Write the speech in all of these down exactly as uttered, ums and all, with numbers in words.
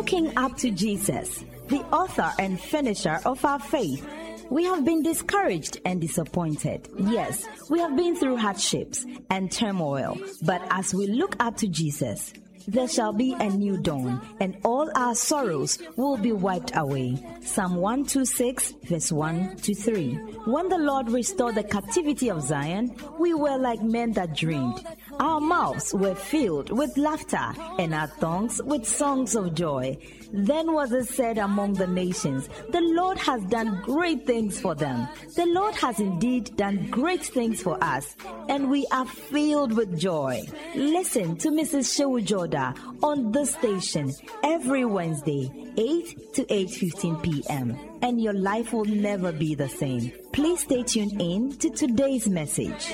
Looking up to Jesus, the author and finisher of our faith. We have been discouraged and disappointed. Yes, we have been through hardships and turmoil, but as we look up to Jesus, there shall be a new dawn, and all our sorrows will be wiped away. Psalm one twenty-six, verse one to three. When the Lord restored the captivity of Zion, we were like men that dreamed. Our mouths were filled with laughter, and our tongues with songs of joy. Then was it said among the nations, the Lord has done great things for them. The Lord has indeed done great things for us, and we are filled with joy. Listen to Missus Shehu Joda on this station every Wednesday, eight to eight fifteen p.m. and your life will never be the same. Please stay tuned in to today's message.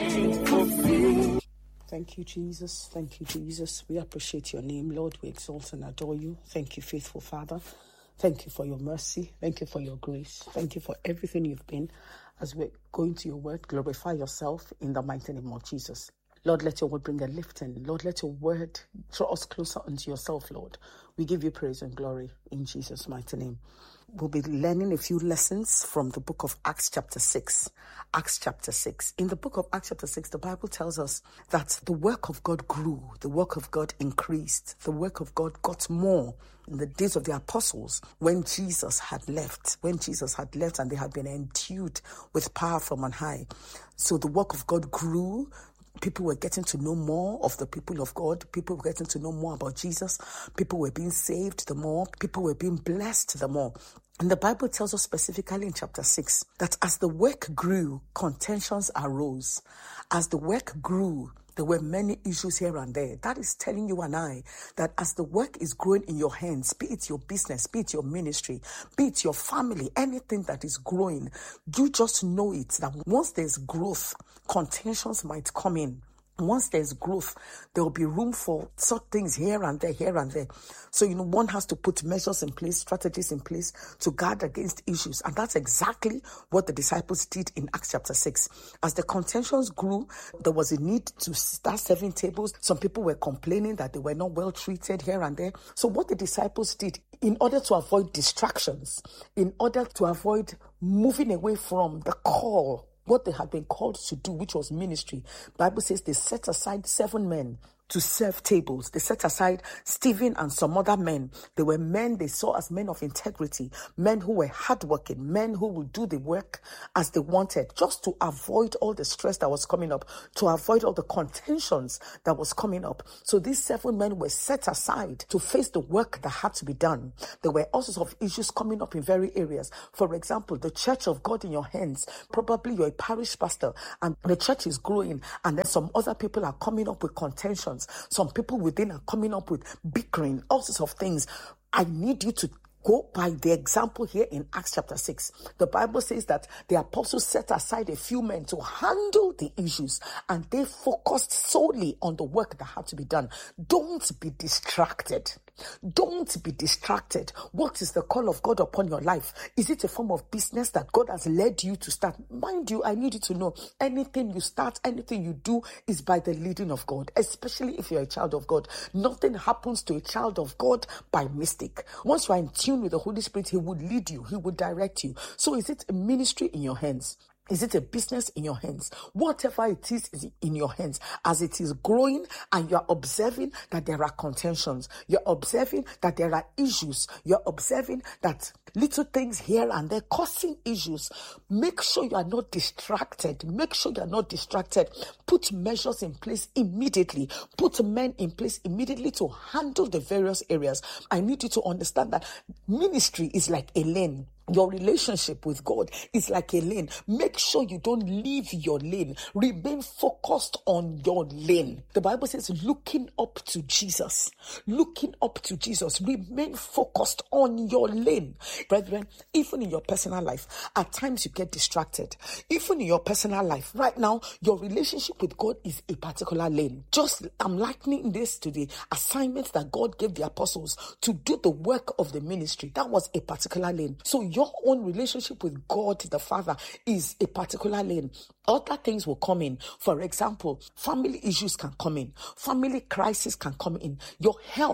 Thank you, Jesus. Thank you, Jesus. We appreciate your name, Lord. We exalt and adore you. Thank you, faithful Father. Thank you for your mercy. Thank you for your grace. Thank you for everything you've been. As we're going to your word, glorify yourself in the mighty name of Jesus. Lord, let your word bring a lifting. Lord, let your word draw us closer unto yourself, Lord. We give you praise and glory in Jesus' mighty name. We'll be learning a few lessons from the book of Acts chapter six. Acts chapter six. In the book of Acts chapter six, the Bible tells us that the work of God grew, the work of God increased, the work of God got more in the days of the apostles when Jesus had left, when Jesus had left and they had been endued with power from on high. So the work of God grew. People were getting to know more of the people of God. People were getting to know more about Jesus. People were being saved the more. People were being blessed the more. And the Bible tells us specifically in chapter six that as the work grew, contentions arose. As the work grew, there were many issues here and there. That is telling you and I that as the work is growing in your hands, be it your business, be it your ministry, be it your family, anything that is growing, you just know it that once there's growth, contentions might come in. Once there's growth, there will be room for such things here and there, here and there. So, you know, one has to put measures in place, strategies in place to guard against issues. And that's exactly what the disciples did in Acts chapter six. As the contentions grew, there was a need to start serving tables. Some people were complaining that they were not well treated here and there. So what the disciples did, in order to avoid distractions, in order to avoid moving away from the call, what they had been called to do, which was ministry, the Bible says they set aside seven men to serve tables. They set aside Stephen and some other men. They were men they saw as men of integrity, men who were hardworking, men who would do the work as they wanted, just to avoid all the stress that was coming up, to avoid all the contentions that was coming up. So these seven men were set aside to face the work that had to be done. There were all sorts of issues coming up in various areas. For example, the church of God in your hands. Probably you're a parish pastor and the church is growing, and then some other people are coming up with contentions. Some people within are coming up with bickering, all sorts of things. I need you to go by the example here in Acts chapter six. The Bible says that the apostles set aside a few men to handle the issues, and they focused solely on the work that had to be done. Don't be distracted. Don't be distracted. What is the call of God upon your life? Is it a form of business that God has led you to start? Mind you, I need you to know, anything you start, anything you do is by the leading of God, especially if you're a child of God. Nothing happens to a child of God by mistake. Once you are in tune with the Holy Spirit, He would lead you. He would direct you. So is it a ministry in your hands? Is it a business in your hands? Whatever it is, is in your hands. As it is growing and you're observing that there are contentions, you're observing that there are issues, you're observing that little things here and there causing issues, make sure you are not distracted. Make sure you are not distracted. Put measures in place immediately. Put men in place immediately to handle the various areas. I need you to understand that ministry is like a lane. Your relationship with God is like a lane. Make sure you don't leave your lane. Remain focused on your lane. The Bible says, looking up to Jesus. Looking up to Jesus. Remain focused on your lane. Brethren, even in your personal life, at times you get distracted. Even in your personal life, right now, your relationship with God is a particular lane. Just, I'm likening this to the assignment that God gave the apostles to do the work of the ministry. That was a particular lane. So your own relationship with God the Father is a particular lane. Other things will come in. For example, family issues can come in. Family crisis can come in. Your health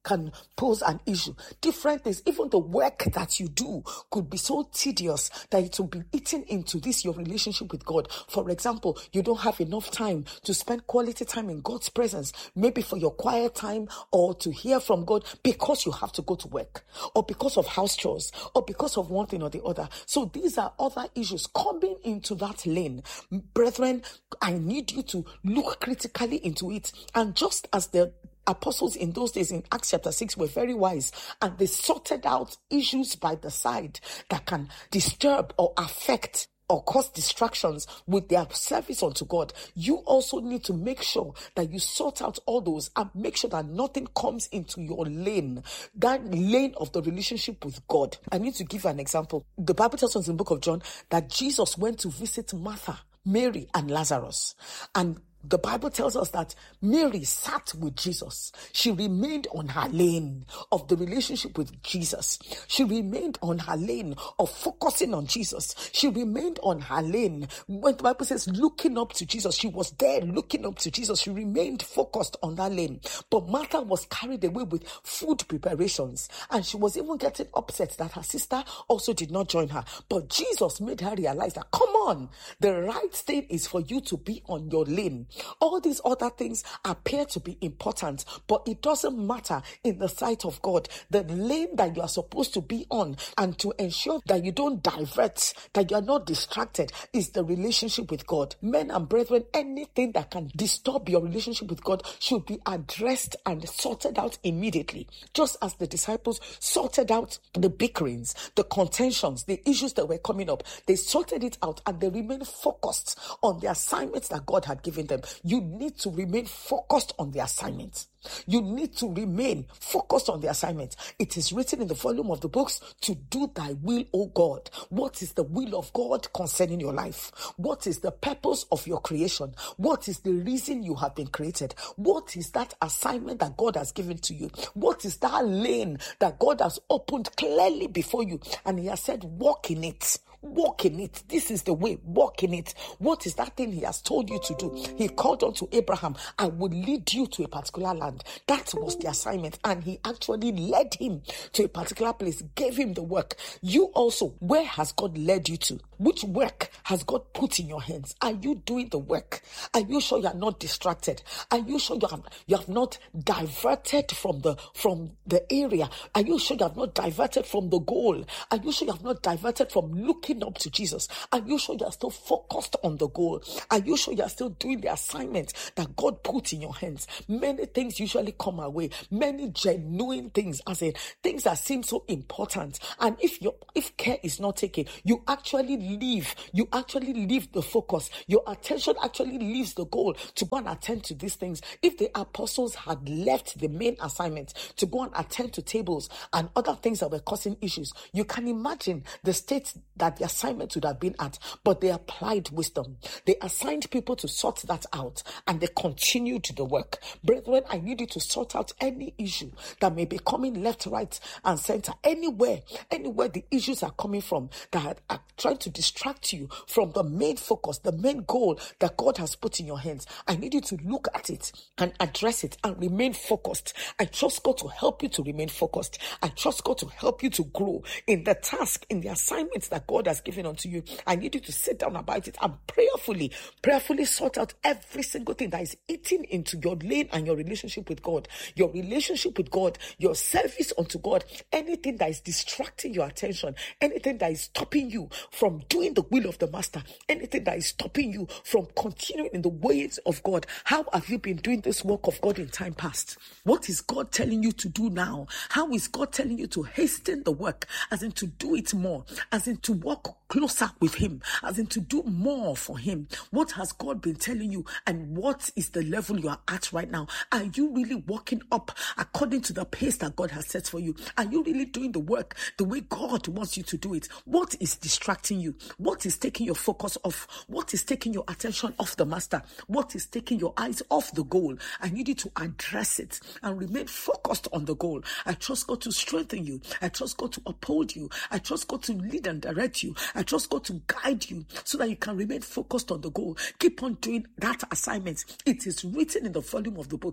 can pose an issue. Different things, even the work that you do could be so tedious that it will be eaten into this, your relationship with God. For example, you don't have enough time to spend quality time in God's presence, maybe for your quiet time or to hear from God because you have to go to work or because of house chores or because of one thing or the other. So these are other issues coming into that lane. Brethren, I need you to look critically into it. And just as the apostles in those days in Acts chapter six were very wise, and they sorted out issues by the side that can disturb or affect or cause distractions with their service unto God, you also need to make sure that you sort out all those and make sure that nothing comes into your lane, that lane of the relationship with God. I need to give an example. The Bible tells us in the book of John that Jesus went to visit Martha, Mary, and Lazarus. And the Bible tells us that Mary sat with Jesus. She remained on her lane of the relationship with Jesus. She remained on her lane of focusing on Jesus. She remained on her lane. When the Bible says looking up to Jesus, she was there looking up to Jesus. She remained focused on that lane. But Martha was carried away with food preparations. And she was even getting upset that her sister also did not join her. But Jesus made her realize that, come on, the right thing is for you to be on your lane. All these other things appear to be important, but it doesn't matter in the sight of God. The lane that you are supposed to be on, and to ensure that you don't divert, that you are not distracted, is the relationship with God. Men and brethren, anything that can disturb your relationship with God should be addressed and sorted out immediately. Just as the disciples sorted out the bickerings, the contentions, the issues that were coming up, they sorted it out and they remained focused on the assignments that God had given them. You need to remain focused on the assignment. You need to remain focused on the assignment. It is written in the volume of the books, to do thy will, O God. What is the will of God concerning your life? What is the purpose of your creation? What is the reason you have been created? What is that assignment that God has given to you? What is that lane that God has opened clearly before you? And he has said, walk in it. Walk in it. This is the way. Walk in it. What is that thing he has told you to do? He called unto Abraham, I will lead you to a particular land. That was the assignment. And he actually led him to a particular place, gave him the work. You also, where has God led you to? Which work has God put in your hands? Are you doing the work? Are you sure you are not distracted? Are you sure you have, you have not diverted from the, from the area? Are you sure you have not diverted from the goal? Are you sure you have not diverted from looking up to Jesus? Are you sure you are still focused on the goal? Are you sure you are still doing the assignment that God put in your hands? Many things usually come our way, many genuine things, as in things that seem so important. And if your if care is not taken, you actually leave, you actually leave the focus. Your attention actually leaves the goal to go and attend to these things. If the apostles had left the main assignment to go and attend to tables and other things that were causing issues, you can imagine the state that the assignment would have been at. But they applied wisdom. They assigned people to sort that out, and they continued the work. Brethren, I need you to sort out any issue that may be coming left, right, and center. Anywhere, anywhere the issues are coming from that are trying to distract you from the main focus, the main goal that God has put in your hands. I need you to look at it and address it and remain focused. I trust God to help you to remain focused. I trust God to help you to grow in the task, in the assignments that God has given unto you. I need you to sit down about it and prayerfully, prayerfully sort out every single thing that is eating into your lane and your relationship with God, your relationship with God, your service unto God, anything that is distracting your attention, anything that is stopping you from doing the will of the Master, anything that is stopping you from continuing in the ways of God. How have you been doing this work of God in time past? What is God telling you to do now? How is God telling you to hasten the work, as in to do it more, as in to walk closer with him, as in to do more for him? What has God been telling you, and what is the level you are at right now? Are you really walking up according to the pace that God has set for you? Are you really doing the work the way God wants you to do it? What is distracting you? What is taking your focus off? What is taking your attention off the Master? What is taking your eyes off the goal? I need you to address it and remain focused on the goal. I trust God to strengthen you. I trust God to uphold you. I trust God to lead and direct you. I trust God to guide you so that you can remain focused on the goal. Keep on doing that assignment. It is written in the volume of the books, to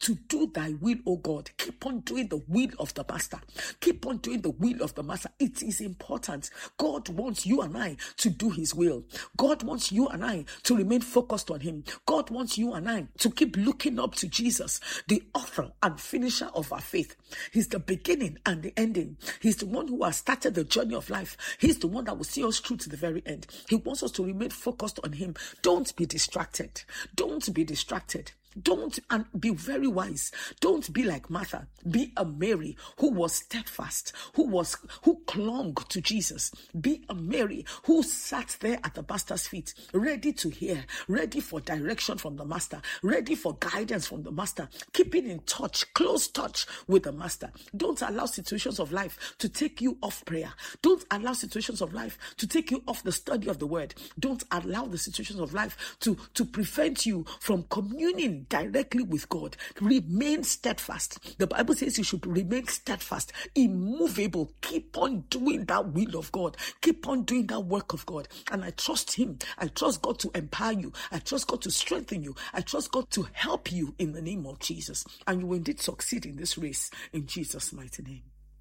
to do thy will, O God. Keep on doing the will of the master. Keep on doing the will of the master. It is important. God wants you and I to do his will. God wants you and I to remain focused on him. God wants you and I to keep looking up to Jesus, the author and finisher of our faith. He's the beginning and the ending. He's the one who has started the journey of life. He's the one that will see us through to the very end. He wants us to remain focused on him. Don't be distracted. Don't be distracted. Don't, and be very wise. Don't be like Martha. Be a Mary who was steadfast, who was, who clung to Jesus. Be a Mary who sat there at the master's feet, ready to hear, ready for direction from the master, ready for guidance from the master, keeping in touch, close touch with the master. Don't allow situations of life to take you off prayer. Don't allow situations of life to take you off the study of the word. Don't allow the situations of life to, to prevent you from communing directly with God. Remain steadfast. The Bible says you should remain steadfast, immovable. Keep on doing that will of God. Keep on doing that work of God. And I trust him. I trust God to empower you. I trust God to strengthen you. I trust God to help you in the name of Jesus. And you will indeed succeed in this race in Jesus' mighty name.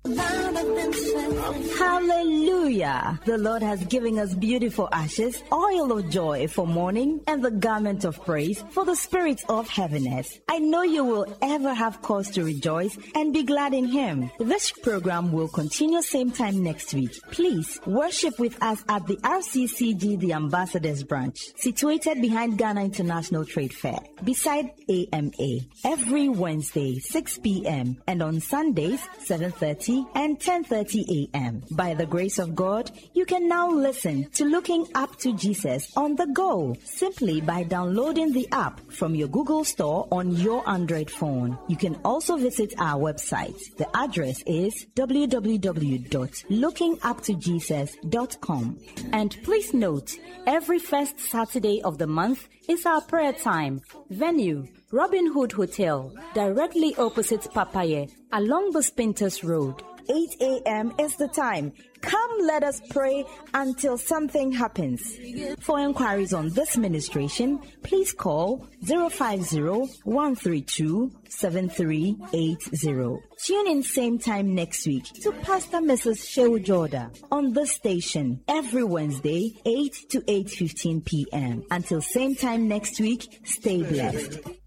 Hallelujah! The Lord has given us beautiful ashes, oil of joy for mourning, and the garment of praise for the spirit of heaviness. I know you will ever have cause to rejoice and be glad in him. This program will continue same time next week. Please worship with us at the R C C G, the Ambassadors Branch, situated behind Ghana International Trade Fair, beside A M A, every Wednesday, six p.m. and on Sundays, seven thirty and ten thirty a.m. By the grace of God, you can now listen to Looking Up to Jesus on the go, simply by downloading the app from your Google Store on your Android phone. You can also visit our website. The address is w w w dot looking up to jesus dot com. And please note, every first Saturday of the month is our prayer time. Venue, Robin Hood Hotel, directly opposite Papaye, along the Spintex Road. eight a.m. is the time. Come, let us pray until something happens. For inquiries on this ministration, please call zero five zero, one three two, seven three eight zero. Tune in same time next week to Pastor Missus Shehu Jorda on this station every Wednesday, eight to eight fifteen p.m. Until same time next week, stay blessed.